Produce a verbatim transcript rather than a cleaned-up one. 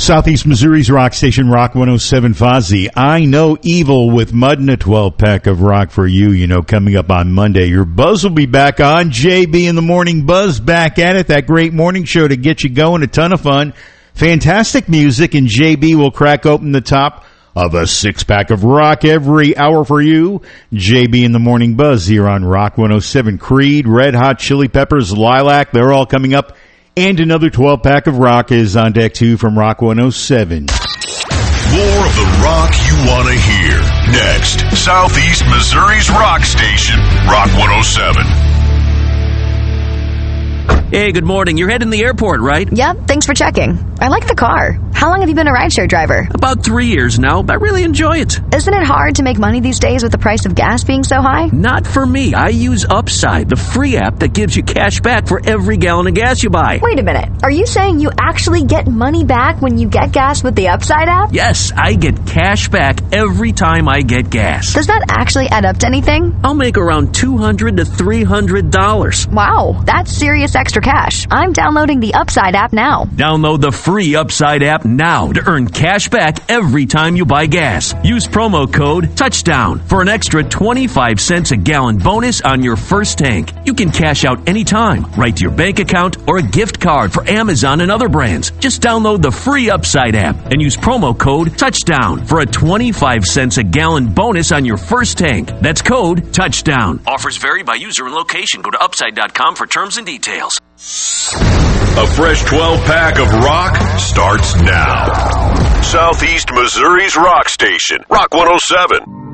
Southeast Missouri's rock station, Rock one oh seven Fozzie. I Know Evil with Mud and a twelve-pack of rock for you, you know, coming up on Monday. Your buzz will be back on. J B in the Morning Buzz back at it. That great morning show to get you going. A ton of fun. Fantastic music, and J B will crack open the top of a six-pack of rock every hour for you. J B in the Morning Buzz here on Rock one oh seven. Creed, Red Hot Chili Peppers, Lilac, they're all coming up. And another twelve-pack of rock is on deck, too, from Rock one oh seven. More of the rock you want to hear. Next, Southeast Missouri's rock station, Rock one oh seven. Hey, good morning. You're heading to the airport, right? Yep, thanks for checking. I like the car. How long have you been a rideshare driver? About three years now, but I really enjoy it. Isn't it hard to make money these days with the price of gas being so high? Not for me. I use Upside, the free app that gives you cash back for every gallon of gas you buy. Wait a minute. Are you saying you actually get money back when you get gas with the Upside app? Yes, I get cash back every time I get gas. Does that actually add up to anything? I'll make around two hundred to three hundred dollars. Wow, that's serious extra cash. I'm downloading the Upside app now. Download the free Upside app now to earn cash back every time you buy gas. Use promo code TOUCHDOWN for an extra twenty-five cents a gallon bonus on your first tank. You can cash out anytime, right to your bank account or a gift card for Amazon and other brands. Just download the free Upside app and use promo code TOUCHDOWN for a twenty-five cents a gallon bonus on your first tank. That's code TOUCHDOWN. Offers vary by user and location. Go to upside dot com for terms and details. A fresh twelve-pack of rock starts now. Southeast Missouri's rock station, Rock one oh seven.